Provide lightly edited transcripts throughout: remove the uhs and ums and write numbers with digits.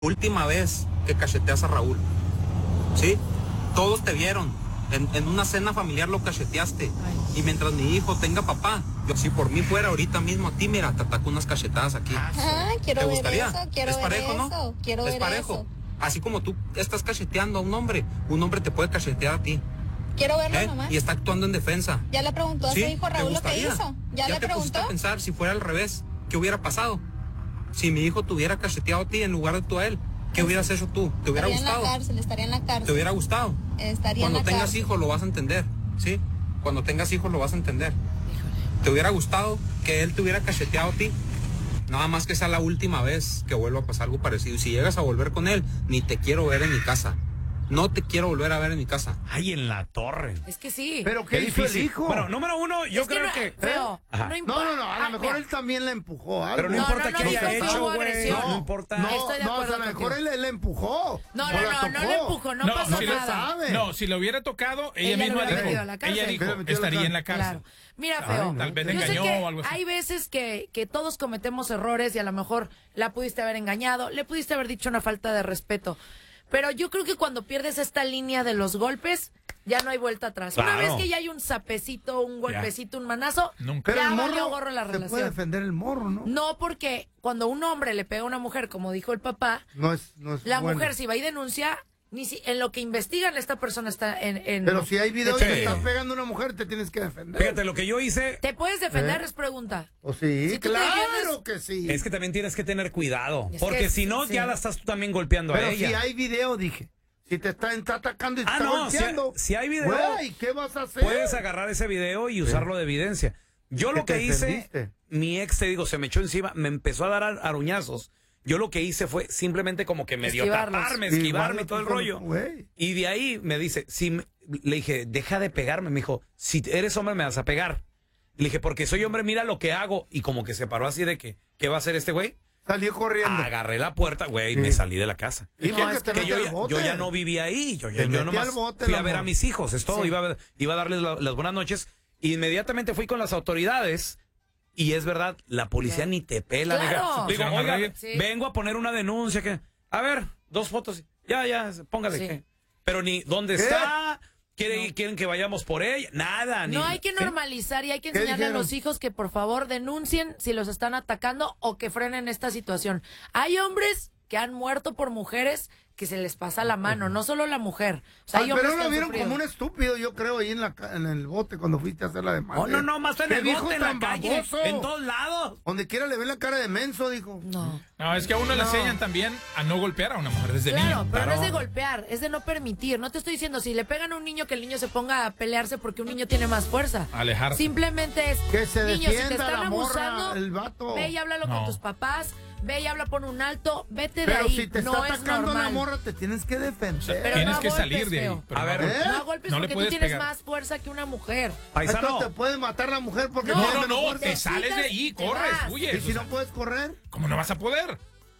Última vez que cacheteas a Raúl, ¿sí? Todos te vieron. En una cena familiar lo cacheteaste. Ay. Y mientras mi hijo tenga papá, yo si por mí fuera ahorita mismo a ti, mira, te ataco unas cachetadas aquí. Quiero ¿Te ver gustaría? Eso, quiero es ver parejo, eso, ¿no? Quiero es ver parejo. Eso. Así como tú estás cacheteando a un hombre te puede cachetear a ti. Quiero verlo nomás. Y está actuando en defensa. Ya le preguntó a su hijo Raúl lo que hizo. Ya le te preguntó. pusiste a pensar si fuera al revés, ¿qué hubiera pasado? Si mi hijo te hubiera cacheteado a ti en lugar de tú a él, ¿qué hubieras hecho tú? ¿Te hubiera gustado? Estaría en la cárcel. ¿Te hubiera gustado? Estaría Cuando en la tengas cárcel. hijos lo vas a entender, ¿sí? Cuando tengas hijos lo vas a entender. Híjole. ¿Te hubiera gustado que él te hubiera cacheteado a ti? Nada más que sea la última vez que vuelva a pasar algo parecido. Y si llegas a volver con él, ni te quiero ver en mi casa. No te quiero volver a ver en mi casa. Ay, en la torre. Es que sí. Pero ¿qué hizo el hijo? Bueno, número uno, yo creo que... Feo, no importa. No, a lo mejor él también le empujó algo. Pero no importa qué haya hecho, güey. No importa. Estoy de acuerdo a lo mejor él le empujó. No le empujó, no pasa nada. No, si lo hubiera tocado, ella misma dijo, estaría en la cárcel. Claro. Mira, Feo, tal vez yo sé engañó que o algo así. hay veces que todos cometemos errores y a lo mejor la pudiste haber engañado, le pudiste haber dicho una falta de respeto. Pero yo creo que cuando pierdes esta línea de los golpes, ya no hay vuelta atrás. Claro. Una vez que ya hay un zapecito, un golpecito, un manazo, Nunca. ya Pero el valió morro gorro la se relación. puede defender el morro, ¿no? No, porque cuando un hombre le pega a una mujer, como dijo el papá, No es la bueno. mujer si va y denuncia, en lo que investigan esta persona está en Pero si hay videos y Sí. te estás pegando a una mujer, te tienes que defender. Fíjate, lo que yo hice ¿Te puedes defender? Es pregunta. ¿O sí? Si tú te Claro defiendes- que sí. es que también tienes que tener cuidado. Es Porque que si no, sí. ya la estás tú también golpeando Pero a ella. si hay video, dije. Si te está atacando y te está no, golpeando. si hay video, güey, ¿qué vas a hacer? puedes agarrar ese video y usarlo de evidencia. Yo lo ¿Qué que te hice, defendiste? mi ex, te digo, se me echó encima, me empezó a dar aruñazos. Yo lo que hice fue simplemente como que medio Esquivarlos. taparme, Igual esquivarme y todo el con- rollo. güey. Y de ahí me dice, le dije, deja de pegarme. Me dijo, si eres hombre me vas a pegar. Le dije, porque soy hombre, mira lo que hago. Y como que se paró así de que, ¿qué va a hacer este güey? Salió corriendo. Agarré la puerta, güey, y Sí. me salí de la casa. ¿Y No, por qué es te que metí al yo bote? ya no vivía ahí. Yo Te metí nomás al bote, fui el a ver a amor. mis hijos, es todo. Sí. Iba a darles las buenas noches. Inmediatamente fui con las autoridades. Y es verdad, la policía ni te pela. Claro. Digo, Se oiga, ríe. Sí. vengo a poner una denuncia. Que, a ver, 2 fotos. Ya, póngale. Sí. ¿Qué? Pero ni dónde ¿Qué? está. ¿Quieren que vayamos por ella? Nada. No hay que normalizar y hay que ¿Qué enseñarle a dijeron? los hijos que por favor denuncien si los están atacando o que frenen esta situación. Hay hombres que han muerto por mujeres que se les pasa la mano, no solo la mujer. O sea, hay hombres pero que lo han vieron sufrido. como un estúpido, yo creo, ahí en el bote cuando fuiste a hacer la demanda. Oh, no, más en ¿Qué el dijo bote, en la tan calle, baboso? en todos lados. Donde quiera le ven la cara de menso, dijo. No. No, es que a uno le enseñan también a no golpear a una mujer desde Claro, niño. pero no es de golpear, es de no permitir. No te estoy diciendo, si le pegan a un niño, que el niño se ponga a pelearse porque un niño tiene más fuerza. Alejarse. Simplemente es, Que se niño, si te defienda están la morra, abusando, el vato. ve y háblalo No. con tus papás, ve y habla, pon un alto, vete de Pero ahí. si te no está es atacando normal. la morra, te tienes que defender. Pero Tienes no que a salir golpes, de ahí. feo. pero A ver, No a golpes No le porque tú puedes tienes pegar. más fuerza que una mujer. Paisano, Entonces te puede matar la mujer porque No, tiene No, menos no, fuerza. te sales de ahí, te corres, vas. huyes. ¿Y si no puedes correr? ¿Cómo no vas a poder?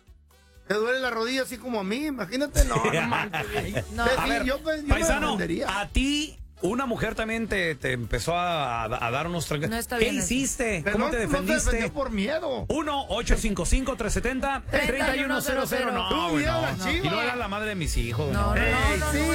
¿Te duele la rodilla así como a mí? Imagínate, no manches. No, Sí, a ver, yo me paisano, defendería. a ti una mujer también te empezó a dar unos trancas. No está ¿Qué bien eso. hiciste? Pero ¿Cómo no, te no se defendiste? defendió por miedo. 1-855-370-3100. Tú No, güey, vieras no. las Chivas. Y no era la madre de mis hijos. No, no. no, no, no, sí.